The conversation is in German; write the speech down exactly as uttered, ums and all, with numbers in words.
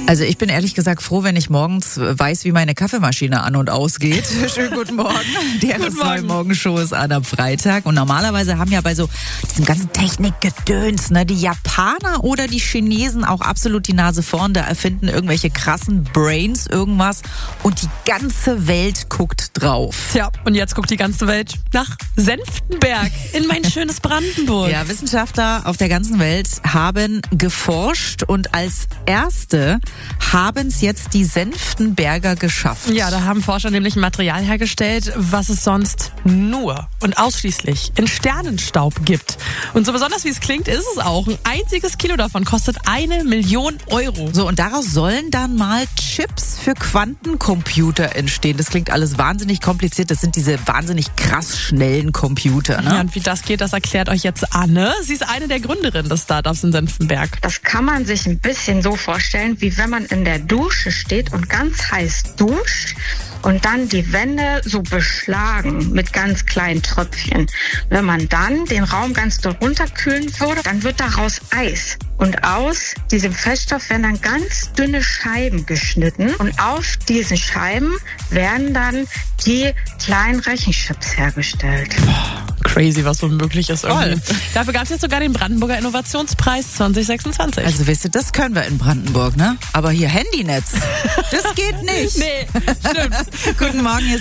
Also ich bin ehrlich gesagt froh, wenn ich morgens weiß, wie meine Kaffeemaschine an- und ausgeht. Schönen guten Morgen. Die R S zwei Morgenshow ist an am Freitag. Und normalerweise haben ja bei so diesem ganzen Technikgedöns, ne, die Japaner oder die Chinesen auch absolut die Nase vorn. Da erfinden irgendwelche krassen Brains irgendwas und die ganze Welt guckt drauf. Tja, und jetzt guckt die ganze Welt nach Senftenberg in mein schönes Brandenburg. Ja, Wissenschaftler auf der ganzen Welt haben geforscht und als erste haben es jetzt die Senftenberger geschafft. Ja, da haben Forscher nämlich ein Material hergestellt, was es sonst nur und ausschließlich in Sternenstaub gibt. Und so besonders wie es klingt, ist es auch. Ein einziges Kilo davon kostet eine Million Euro. So, und daraus sollen dann mal Chips für Quantencomputer entstehen. Das klingt alles wahnsinnig kompliziert. Das sind diese wahnsinnig krass schnellen Computer, ne? Ja, und wie das geht, das erklärt euch jetzt Anne. Sie ist eine der Gründerinnen des Startups in Senftenberg. Das kann man sich ein bisschen so vorstellen, wie wenn man in der Dusche steht und ganz heiß duscht und dann die Wände so beschlagen mit ganz kleinen Tröpfchen. Wenn man dann den Raum ganz doll runterkühlen würde, dann wird daraus Eis. Und aus diesem Feststoff werden dann ganz dünne Scheiben geschnitten und auf diesen Scheiben werden dann die kleinen Rechenchips hergestellt. Crazy, was so möglich ist irgendwie. Dafür gab es jetzt sogar den Brandenburger Innovationspreis zwanzig sechsundzwanzig. Also wisst ihr, das können wir in Brandenburg, ne? Aber hier Handynetz, das geht nicht. Nee, stimmt. Guten Morgen, hier